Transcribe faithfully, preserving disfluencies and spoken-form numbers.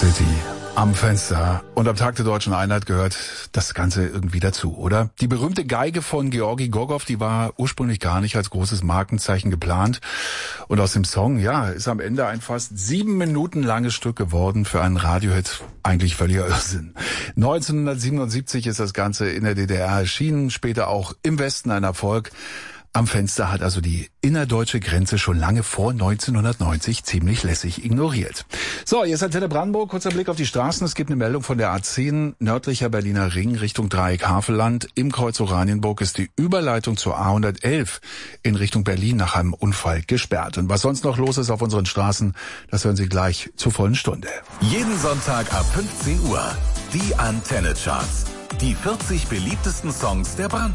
City am Fenster. Und am Tag der Deutschen Einheit gehört das Ganze irgendwie dazu, oder? Die berühmte Geige von Georgi Gorgov, die war ursprünglich gar nicht als großes Markenzeichen geplant. Und aus dem Song, ja, ist am Ende ein fast sieben Minuten langes Stück geworden für einen Radiohit. Eigentlich völliger Irrsinn. neunzehnhundertsiebenundsiebzig ist das Ganze in der D D R erschienen, später auch im Westen ein Erfolg. Am Fenster hat also die innerdeutsche Grenze schon lange vor neunzehnhundertneunzig ziemlich lässig ignoriert. So, hier ist Antenne Brandenburg. Kurzer Blick auf die Straßen. Es gibt eine Meldung von der A zehn, nördlicher Berliner Ring Richtung Dreieck Havelland. Im Kreuz Oranienburg ist die Überleitung zur A hundertelf in Richtung Berlin nach einem Unfall gesperrt. Und was sonst noch los ist auf unseren Straßen, das hören Sie gleich zur vollen Stunde. Jeden Sonntag ab fünfzehn Uhr. Die Antenne Charts. Die vierzig beliebtesten Songs der Brandenburg.